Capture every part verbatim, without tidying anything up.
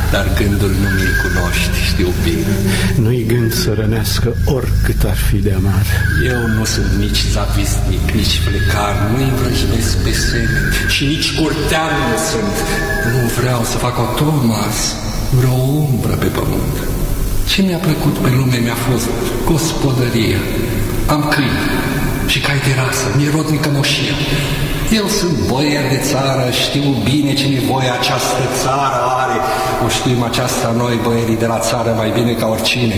dar gândul nu mi-l cunoști, știu bine. Nu-i gând să rănească oricât ar fi de amar. Eu nu sunt nici zavisnic, nici plecar, nu-i vrăjnesc pe semeni și nici curtean nu sunt. Nu vreau să fac o Thomas, vreo umbră pe pământ. Ce mi-a plăcut pe lume mi-a fost gospodăria. Am câini și cai de rasă, mi-e rodnică moșia. Eu sunt boier de țară, știu bine ce nevoie această țară are. O știm aceasta noi, boierii de la țară, mai bine ca oricine.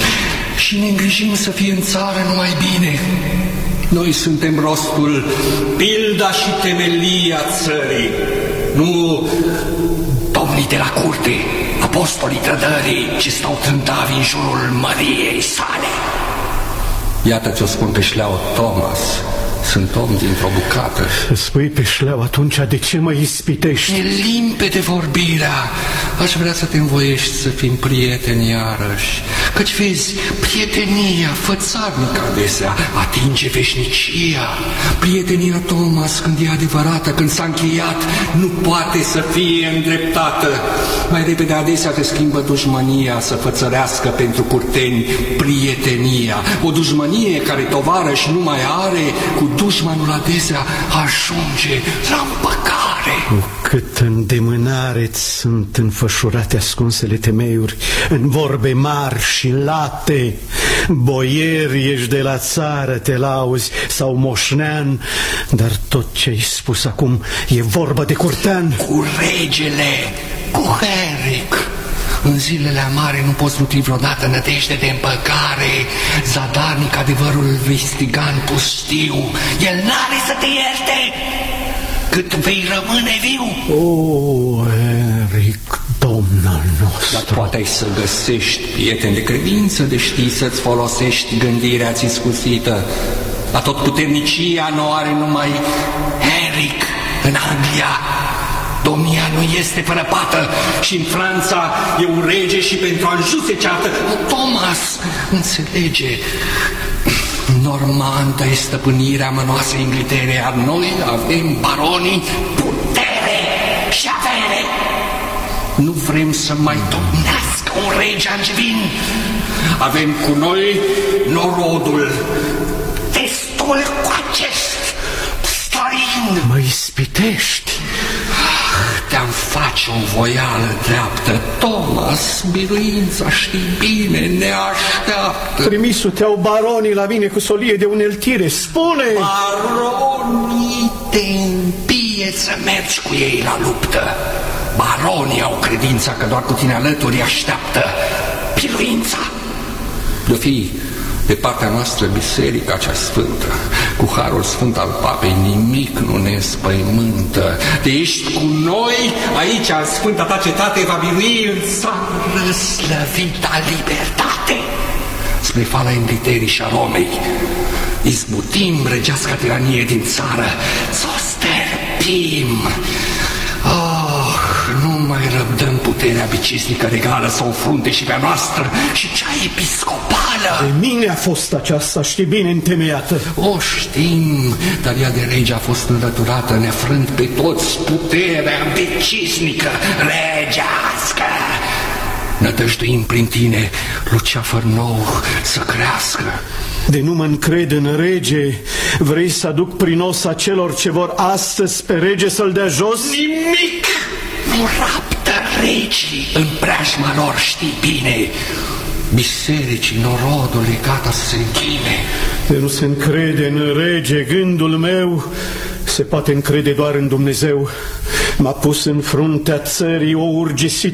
Și ne îngrijim să fie în țară numai bine. Noi suntem rostul, pilda și temelia țării. Nu domnii de la curte, apostolii trădării, ce stau trântavi în jurul măriei sale. Iată ce-o spun pe șleau Thomas. Sunt om dintr-o bucată. Spui pe șleau, atunci de ce mă ispitești? E limpede vorbirea. Aș vrea să te învoiești să fim prieteni iarăși. Căci vezi, prietenia fățarnică adesea atinge veșnicia. Prietenia, Thomas, când e adevărată, când s-a încheiat, nu poate să fie îndreptată. Mai repede adesea te schimbă dușmânia să fățărească pentru curteni prietenia. O dușmănie care tovarăși nu mai are, cu dușmanul adesea ajunge la împăcare. Cu cât îndemânare-ți sunt înfășurate ascunsele temeiuri, în vorbe mari și late. Boier ești de la țară, te lauzi, sau moșnean, dar tot ce-ai spus acum e vorba de curtean. Cu regele, cu Henric. În zilele amare nu poți nutri vreodată nădejde de împăcare. Zadarnic adevărul vistigan pustiu, el n-are să te ierte cât vei rămâne viu. O, Henric, domnul nostru. Dar poate ai să găsești prieteni de credință, de știi să-ți folosești gândirea-ți iscusită. Atotputernicia nu are numai Henric în Anglia. Domnia nu este fără pată și în Franța e un rege și pentru a-l juseceată. Thomas înțelege. Normandă e stăpânirea mănoasă Inglaterei, iar noi avem baronii, putere și avere. Nu vrem să mai domnească un rege angevin. Avem cu noi norodul, destul cu acest străin. Mă ispitești. Te-am face o voială dreaptă, Thomas, biruința, știi bine, ne așteaptă. Trimisul te-au baronii la mine cu solie de uneltire, spune! Baronii te împie să mergi cu ei la luptă. Baronii au credința că doar cu tine alături așteaptă biruința. De-o fi de partea noastră biserica cea sfântă, cu harul sfânt al papei nimic nu ne spăimântă. De ești cu noi, aici în sfânta ta cetate va birui în țară slăvita libertate. Spre fala Ingliterii și a Romei, izbutim regeasca tiranie din țară, să o sterpim. Oh, nu mai răbdăm puterea bicisnică regală să o frunte și pe-a noastră și cea episcopală. De mine a fost aceasta, știi bine, întemeiată. O știm, dar ea de rege a fost înlăturată, nefrând pe toți puterea bicisnică regească. Nădăjduim prin tine, Luceafăr nou, să crească. De nu mă încred în rege, vrei să aduc prinos acelor ce vor astăzi pe rege să-l dea jos? Nimic nu raptă regii în preajma lor, știi bine. Bisericii, norodul e gata să se închine. De nu se încrede în rege, gândul meu se poate încrede doar în Dumnezeu. M-a pus în fruntea țării o urgesită